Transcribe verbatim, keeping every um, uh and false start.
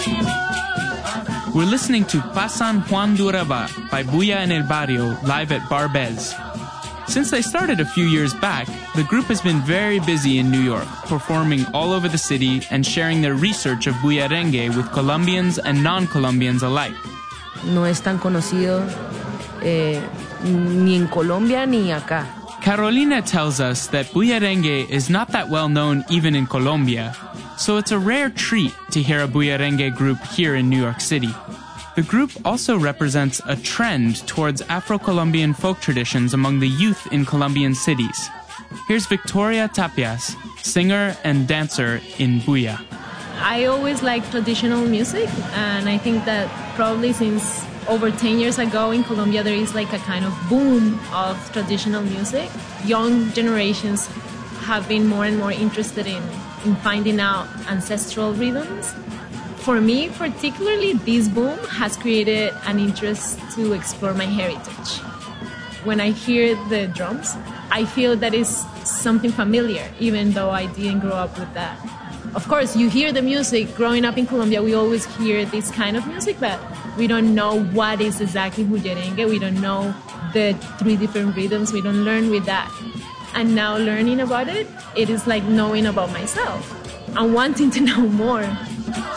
We're listening to Pasan Juan Duraba by Bulla en el Barrio live at Bar Bez. Since they started a few years back, the group has been very busy in New York, performing all over the city and sharing their research of Bullarengue with Colombians and non-Colombians alike. No es tan conocido eh, ni en Colombia ni acá. Carolina tells us that Bullarengue is not that well known even in Colombia, so it's a rare treat to hear a Bullarengue group here in New York City. The group also represents a trend towards Afro-Colombian folk traditions among the youth in Colombian cities. Here's Victoria Tapias, singer and dancer in Bulla. I always liked traditional music, and I think that probably since over ten years ago in Colombia there is like a kind of boom of traditional music. Young generations have been more and more interested in, in finding out ancestral rhythms. For me, particularly, this boom has created an interest to explore my heritage. When I hear the drums, I feel that it's something familiar, even though I didn't grow up with that. Of course, you hear the music. Growing up in Colombia, we always hear this kind of music, but we don't know what is exactly Bullarengue. We don't know the three different rhythms. We don't learn with that. And now learning about it, it is like knowing about myself and wanting to know more.